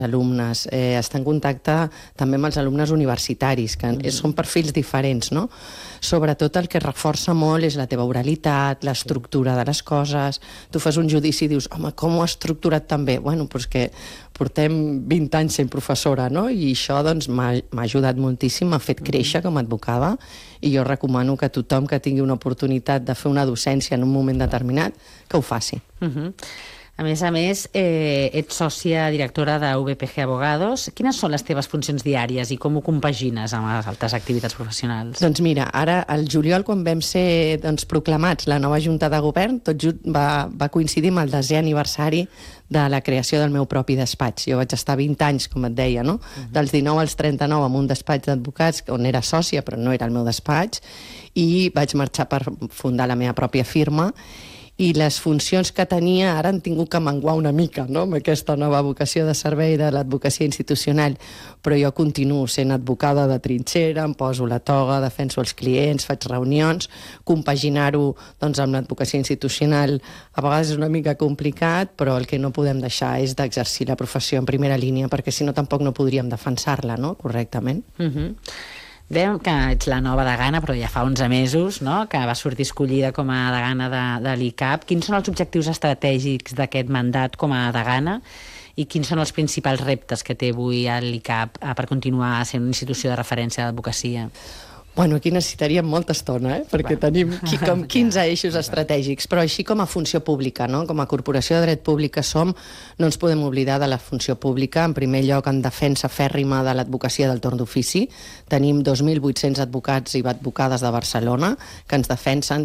alumnes, està en contacte també amb els alumnes universitaris, que són perfils diferents, no? Sobretot el que reforça molt és la teva oralitat, l'estructura de les coses. Tu fas un judici i dius, home, com ho has estructurat tan bé? Bueno, doncs que portem 20 anys sent professora, no? I això doncs, m'ha ajudat moltíssim, m'ha fet créixer com a advocada, i jo recomano que tothom que tingui una oportunitat de fer una docència en un moment determinat, que ho faci. A més, ets sòcia directora de VPG Abogados. Quines són les teves funcions diàries i com ho compagines amb les altres activitats professionals? Doncs mira, ara al juliol, quan vam ser proclamats la nova Junta de Govern, tot just va coincidir amb el 10è aniversari de la creació del meu propi despatx. Jo vaig estar 20 anys, com et deia, no? Dels 19 als 39 en un despatx d'advocats on era sòcia, però no era el meu despatx, i vaig marxar per fundar la meva pròpia firma, i les funcions que tenia ara han tingut que menguar una mica, no?, amb aquesta nova vocació de servei de l'advocacia institucional, però jo continuo sent advocada de trinxera, em poso la toga, defenso els clients, faig reunions, compaginar-ho doncs, amb l'advocacia institucional a vegades és una mica complicat, però el que no podem deixar és d'exercir la professió en primera línia, perquè si no tampoc no podríem defensar-la, no?, correctament. Dèiem que ets la nova degana, però ja fa 11 mesos, no?, que va sortir escollida com a degana de l'ICAP. Quins són els objectius estratègics d'aquest mandat com a degana i quins són els principals reptes que té avui l'ICAP per continuar sent una institució de referència d'advocacia? Bueno, aquí necessitaríem molta estona, perquè tenim com 15 eixos estratègics, però així com a funció pública, no? Com a corporació de dret públic que som, no ens podem oblidar de la funció pública. En primer lloc, en defensa fèrrima de l'advocacia del torn d'ofici. Tenim 2.800 advocats i advocades de Barcelona que ens defensen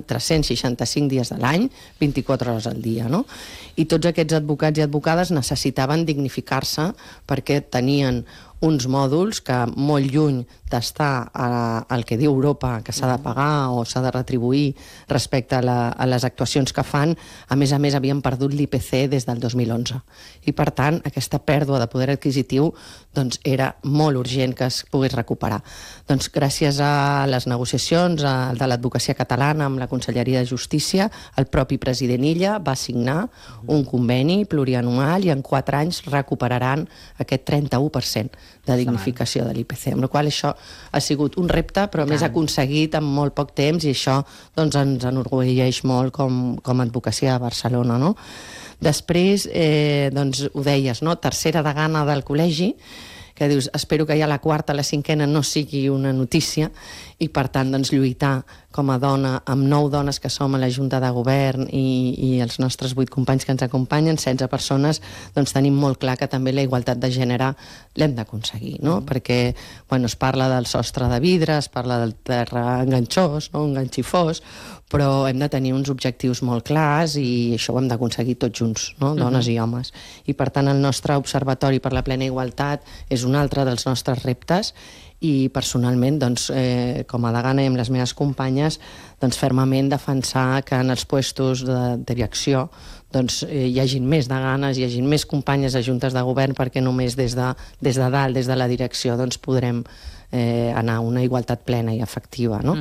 365 dies de l'any, 24 hores al dia, no? I tots aquests advocats i advocades necessitaven dignificar-se perquè tenien uns mòduls que molt lluny d'estar al que diu Europa que s'ha de pagar o s'ha de retribuir respecte a les actuacions que fan, a més havien perdut l'IPC des del 2011. I per tant, aquesta pèrdua de poder adquisitiu doncs, era molt urgent que es pogués recuperar. Doncs gràcies a les negociacions de l'advocacia catalana amb la Conselleria de Justícia, el propi president Illa va signar un conveni plurianual i en 4 anys recuperaran aquest 31% de dignificació de l'IPC, amb la qual això ha sigut un repte, però a més aconseguit en molt poc temps, i això doncs, ens enorgulleix molt com a advocacia de Barcelona, no? Després, doncs, ho deies, no? Tercera degana del col·legi, que dius, espero que ja la quarta, la cinquena no sigui una notícia, i per tant doncs, lluitar com a dona amb 9 dones que som a la Junta de Govern i els nostres 8 companys que ens acompanyen, 16 persones, doncs tenim molt clar que també la igualtat de gènere l'hem d'aconseguir, no? Perquè bueno, es parla del sostre de vidre, es parla del terra enganxós, no? Enganxifós, però hem de tenir uns objectius molt clars i això ho hem d'aconseguir tots junts, no? Dones i homes. I per tant el nostre Observatori per la Plena Igualtat és un altre dels nostres reptes, i personalment, doncs, com a degana i amb les meves companyes, doncs, fermament defensar que en els puestos de direcció doncs, hi hagin més deganes, hi hagin més companyes a juntes de govern, perquè només des de dalt, des de la direcció, doncs, podrem anar a una igualtat plena i efectiva, no?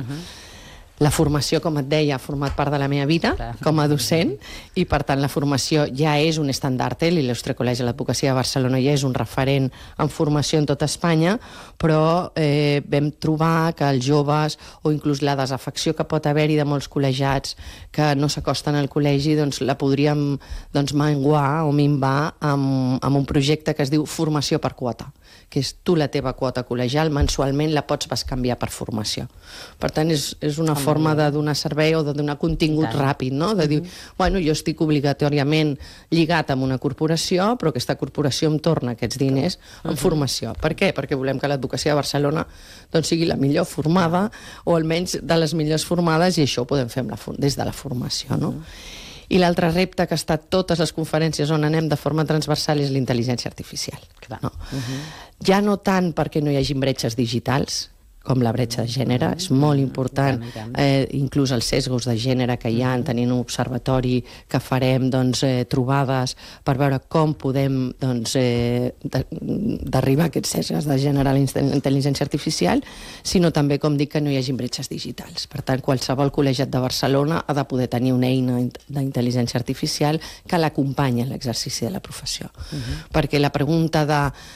La formació, com et deia, ha format part de la meva vida com a docent, i per tant la formació ja és un estandarte, l'Il·lustre Col·legi de l'Advocacia de Barcelona ja és un referent en formació en tota Espanya, però vam trobar que els joves, o inclús la desafecció que pot haver-hi de molts col·legiats que no s'acosten al col·legi, doncs la podríem menguar o minvar amb un projecte que es diu Formació per Quota, que és tu la teva quota col·legial, mensualment la pots bescanviar per formació. Per tant, és una forma de donar servei o de donar contingut ràpid, no? De dir, bueno, jo estic obligatòriament lligat amb una corporació, però aquesta corporació em torna aquests diners en formació. Per què? Perquè volem que l'advocacia de Barcelona doncs, sigui la millor formada, o almenys de les millors formades, i això ho podem fer des de la formació, no? I l'altre repte que ha estat totes les conferències on anem de forma transversal és la intel·ligència artificial. Ja no tant perquè no hi hagi bretxes digitals, com la bretxa de gènere, és molt important, inclús els sesgos de gènere que hi ha, tenint un observatori que farem trobades per veure com podem derribar aquests sesgos de gènere a la intel·ligència artificial, sinó també, com dic, que no hi hagi bretxes digitals. Per tant, qualsevol col·legiat de Barcelona ha de poder tenir una eina d'intel·ligència artificial que l'acompanya en l'exercici de la professió. Perquè la pregunta de